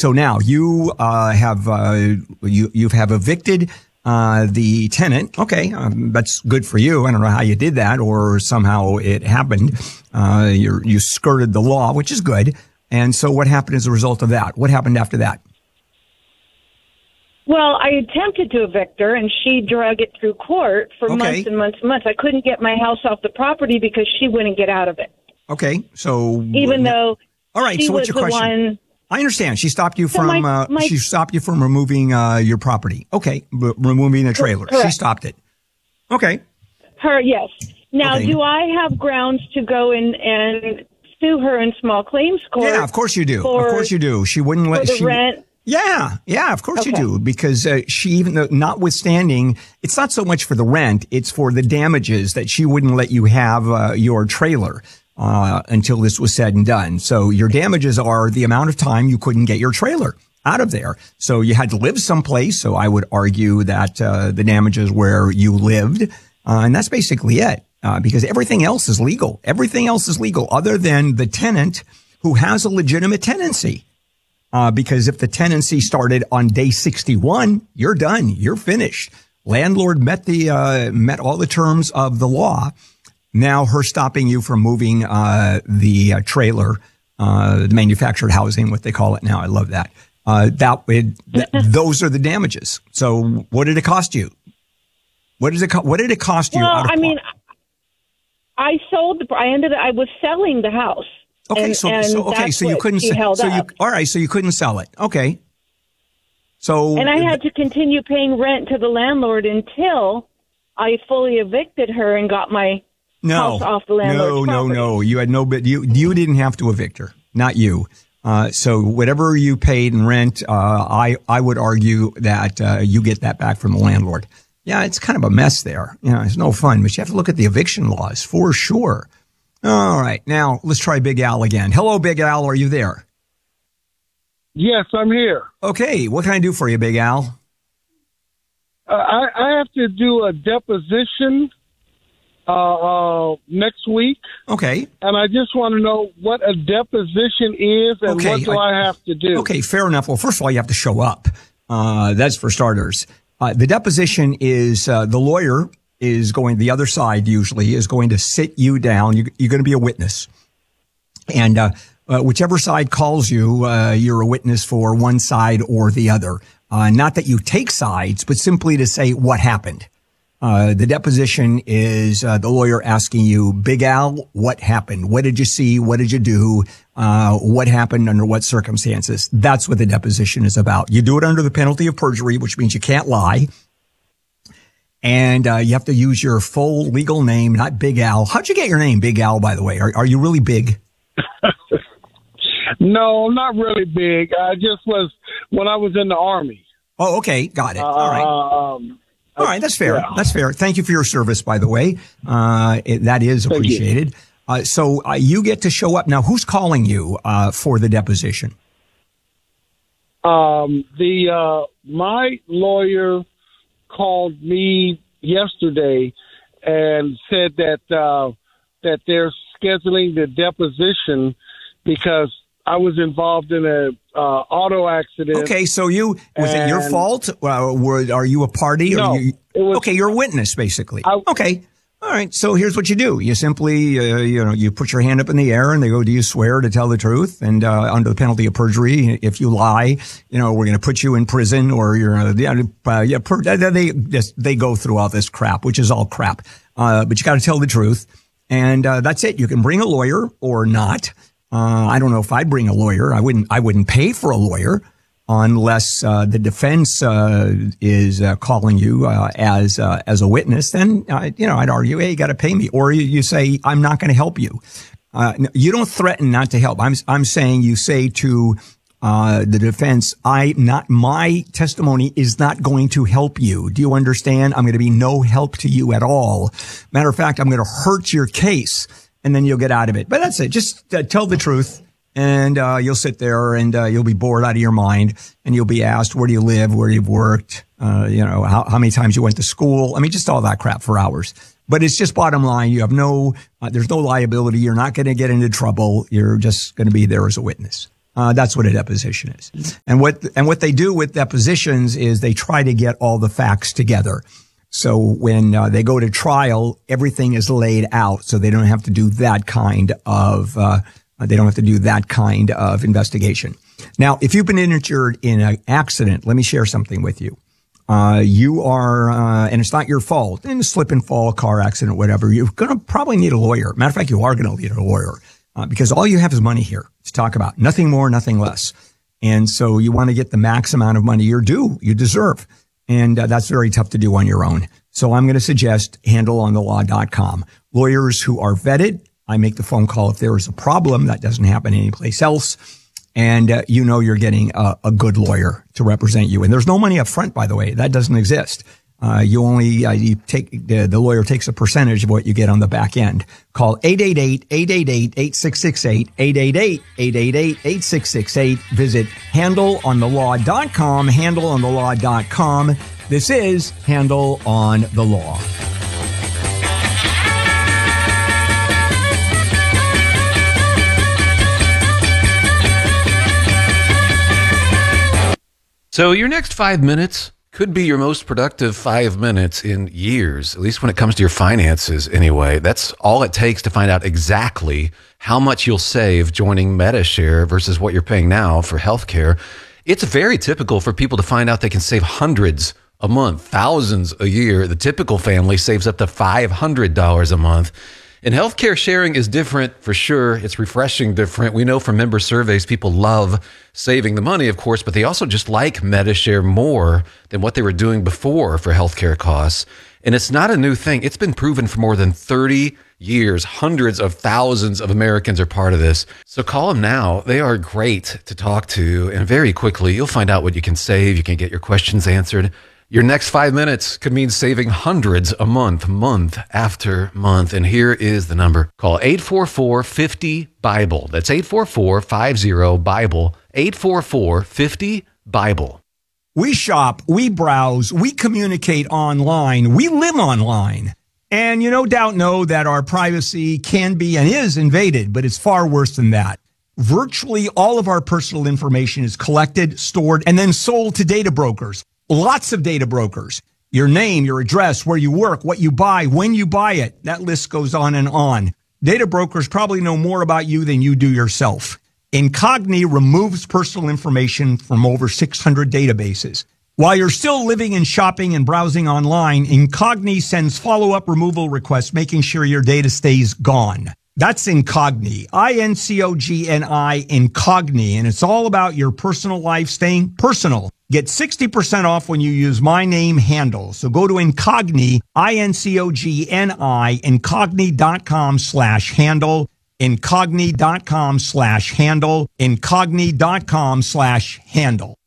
So now you you have evicted the tenant. Okay, that's good for you. I don't know how you did that, or somehow it happened. You skirted the law, which is good. And so what happened as a result of that? What happened after that? Well, I attempted to evict her, and she dragged it through court for months and months and months. I couldn't get my house off the property because she wouldn't get out of it. Okay, so even though all right, she so what's was your question? One, I understand. She stopped you from she stopped you from removing your property. Okay, removing the trailer. Correct. She stopped it. Okay. Yes. Now, do I have grounds to go in and sue her in small claims court? Yeah, of course you do. Of course you do. She wouldn't let the rent. Yeah, of course you do, because she, even though, notwithstanding, it's not so much for the rent, it's for the damages that she wouldn't let you have your trailer until this was said and done. So your damages are the amount of time you couldn't get your trailer out of there. So you had to live someplace. So I would argue that the damages where you lived, and that's basically it, because everything else is legal. Everything else is legal other than the tenant who has a legitimate tenancy. Because if the tenancy started on day 61, you're done. You're finished. Landlord met all the terms of the law. Now her stopping you from moving the trailer, the manufactured housing, what they call it now. I love that. Those are the damages. So what did it cost you? What did it cost you? Well, I mean, I was selling the house. Okay, so you couldn't sell. So you couldn't sell it. Okay. So and I had to continue paying rent to the landlord until I fully evicted her and got my house off the landlord's property. No. You had no bit. You didn't have to evict her, not you. So whatever you paid in rent, I would argue that you get that back from the landlord. Yeah, it's kind of a mess there. It's no fun, but you have to look at the eviction laws for sure. All right. Now, let's try Big Al again. Hello, Big Al. Are you there? Yes, I'm here. Okay. What can I do for you, Big Al? I have to do a deposition next week. Okay. And I just want to know what a deposition is and what do I have to do? Okay, fair enough. Well, first of all, you have to show up. That's for starters. The deposition is the lawyer the other side usually is going to sit you down. You're going to be a witness. And whichever side calls you, you're a witness for one side or the other. Not that you take sides, but simply to say what happened. The deposition is the lawyer asking you, Big Al, what happened? What did you see? What did you do? What happened under what circumstances? That's what the deposition is about. You do it under the penalty of perjury, which means you can't lie. And you have to use your full legal name, not Big Al. How'd you get your name, Big Al, by the way? Are you really big? No, not really big. I just was when I was in the Army. Oh, okay. Got it. All right. All right. That's fair. Yeah. That's fair. Thank you for your service, by the way. That is appreciated. So you get to show up. Now, who's calling you for the deposition? My lawyer called me yesterday and said that they're scheduling the deposition because I was involved in a auto accident. Okay, so was it your fault? Are you a party? No, you're a witness, basically. Okay. All right. So here's what you do. You simply, you put your hand up in the air and they go, do you swear to tell the truth? And, under the penalty of perjury, if you lie, we're going to put you in prison or they go through all this crap, which is all crap. But you got to tell the truth. And, that's it. You can bring a lawyer or not. I don't know if I'd bring a lawyer. I wouldn't pay for a lawyer unless the defense is calling you as a witness. Then I'd argue, hey, you got to pay me, or you say I'm not going to help you. You don't threaten not to help. I'm saying you say to the defense, my testimony is not going to help you. Do you understand? I'm going to be no help to you at all. Matter of fact, I'm going to hurt your case, and then you'll get out of it. But that's it. Just tell the truth. And you'll sit there and you'll be bored out of your mind, and you'll be asked, where do you live, where you've worked, how many times you went to school. I mean, just all that crap for hours. But it's just bottom line. You have there's no liability. You're not going to get into trouble. You're just going to be there as a witness. That's what a deposition is. And what they do with depositions is they try to get all the facts together. So when they go to trial, everything is laid out, so they don't have to do that kind of investigation. Now, if you've been injured in an accident, let me share something with you. You are, and it's not your fault, in a slip and fall, car accident, whatever, you're going to probably need a lawyer. Matter of fact, you are going to need a lawyer, because all you have is money here to talk about. Nothing more, nothing less. And so you want to get the max amount of money you're due, you deserve. And that's very tough to do on your own. So I'm going to suggest handleonthelaw.com. Lawyers who are vetted, I make the phone call if there is a problem. That doesn't happen anyplace else. And you're getting a good lawyer to represent you. And there's no money up front, by the way. That doesn't exist. The lawyer takes a percentage of what you get on the back end. Call 888-888-8668, 888-888-8668. Visit handleonthelaw.com, handleonthelaw.com. This is Handle on the Law. So your next 5 minutes could be your most productive 5 minutes in years, at least when it comes to your finances anyway. That's all it takes to find out exactly how much you'll save joining Medi-Share versus what you're paying now for healthcare. It's very typical for people to find out they can save hundreds a month, thousands a year. The typical family saves up to $500 a month. And healthcare sharing is different for sure. It's refreshing different. We know from member surveys, people love saving the money, of course, but they also just like Medi-Share more than what they were doing before for healthcare costs. And it's not a new thing. It's been proven for more than 30 years. Hundreds of thousands of Americans are part of this. So call them now. They are great to talk to. And very quickly, you'll find out what you can save. You can get your questions answered. Your next 5 minutes could mean saving hundreds a month, month after month. And here is the number. Call 844-50-BIBLE. That's 844-50-BIBLE. 844-50-BIBLE. We shop, we browse, we communicate online, we live online. And you no doubt know that our privacy can be and is invaded, but it's far worse than that. Virtually all of our personal information is collected, stored, and then sold to data brokers. Lots of data brokers. Your name, your address, where you work, what you buy, when you buy it. That list goes on and on. Data brokers probably know more about you than you do yourself. Incogni removes personal information from over 600 databases. While you're still living and shopping and browsing online, Incogni sends follow-up removal requests, making sure your data stays gone. That's Incogni, I-N-C-O-G-N-I, Incogni, and it's all about your personal life staying personal. Get 60% off when you use my name Handle. So go to Incogni, I-N-C-O-G-N-I, Incogni.com/handle, Incogni.com/handle, Incogni.com/handle.